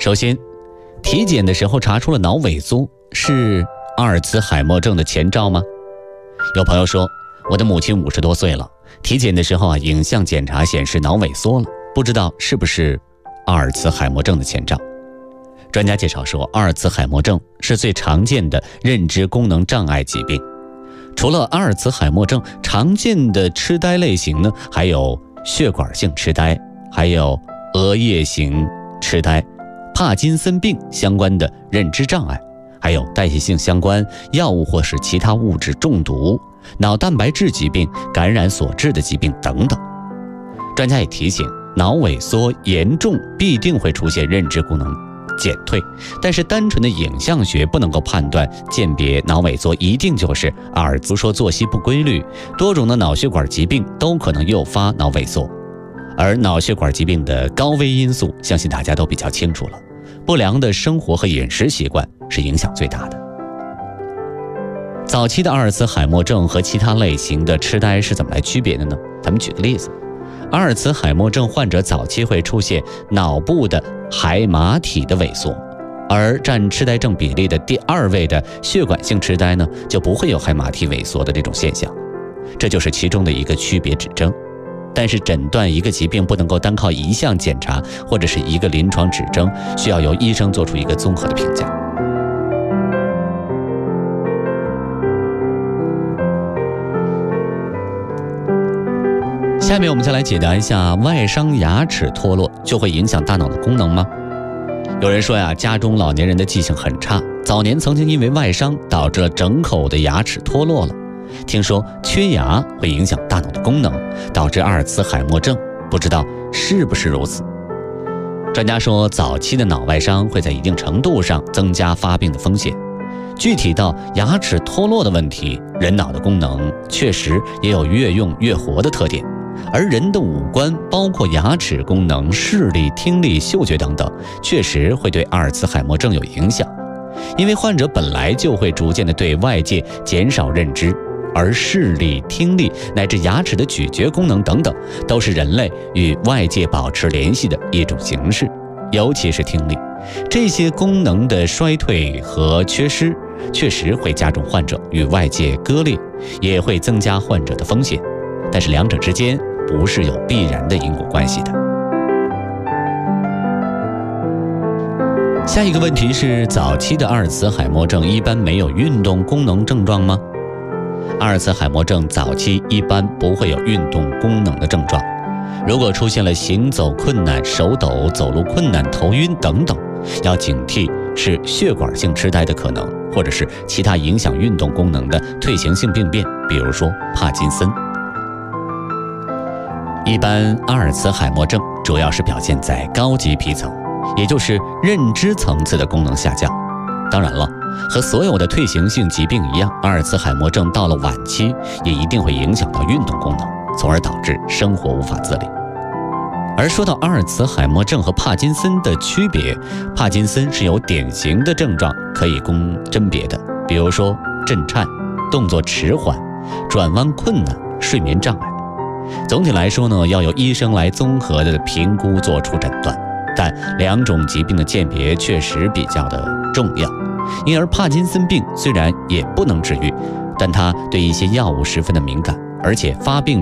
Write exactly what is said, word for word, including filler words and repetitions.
首先，体检的时候查出了脑萎缩，是阿尔茨海默症的前兆吗？有朋友说，我的母亲五十多岁了，体检的时候啊，影像检查显示脑萎缩了，不知道是不是阿尔茨海默症的前兆。专家介绍说，阿尔茨海默症是最常见的认知功能障碍疾病。除了阿尔茨海默症，常见的痴呆类型呢，还有血管性痴呆，还有额叶型痴呆、帕金森病相关的认知障碍，还有代谢性相关药物或是其他物质中毒、脑蛋白质疾病、感染所致的疾病等等。专家也提醒，脑萎缩严重必定会出现认知功能减退，但是单纯的影像学不能够判断鉴别脑萎缩一定就是阿尔兹。说作息不规律，多种的脑血管疾病都可能诱发脑萎缩，而脑血管疾病的高危因素，相信大家都比较清楚了。不良的生活和饮食习惯是影响最大的。早期的阿尔茨海默症和其他类型的痴呆是怎么来区别的呢？咱们举个例子，阿尔茨海默症患者早期会出现脑部的海马体的萎缩，而占痴呆症比例的第二位的血管性痴呆呢，就不会有海马体萎缩的这种现象，这就是其中的一个区别指征。但是诊断一个疾病不能够单靠一项检查或者是一个临床指征，需要由医生做出一个综合的评价。下面我们再来解答一下，外伤牙齿脱落就会影响大脑的功能吗？有人说呀，家中老年人的记性很差，早年曾经因为外伤导致了整口的牙齿脱落了。听说缺牙会影响大脑的功能，导致阿尔茨海默症，不知道是不是如此？专家说，早期的脑外伤会在一定程度上增加发病的风险。具体到牙齿脱落的问题，人脑的功能确实也有越用越活的特点。而人的五官，包括牙齿功能、视力、听力、嗅觉等等，确实会对阿尔茨海默症有影响。因为患者本来就会逐渐的对外界减少认知，而视力、听力乃至牙齿的咀嚼功能等等，都是人类与外界保持联系的一种形式，尤其是听力。这些功能的衰退和缺失，确实会加重患者与外界割裂，也会增加患者的风险。但是两者之间不是有必然的因果关系的。下一个问题是，早期的阿尔茨海默症一般没有运动功能症状吗？阿尔茨海默症早期一般不会有运动功能的症状，如果出现了行走困难、手抖、走路困难、头晕等等，要警惕是血管性痴呆的可能，或者是其他影响运动功能的退行性病变，比如说帕金森。一般阿尔茨海默症主要是表现在高级皮层，也就是认知层次的功能下降。当然了，和所有的退行性疾病一样，阿尔茨海默症到了晚期也一定会影响到运动功能，从而导致生活无法自理。而说到阿尔茨海默症和帕金森的区别，帕金森是有典型的症状可以供甄别的，比如说震颤、动作迟缓、转弯困难、睡眠障碍。总体来说呢，要由医生来综合的评估做出诊断，但两种疾病的鉴别确实比较的重要。因而帕金森病虽然也不能治愈，但它对一些药物十分的敏感，而且发病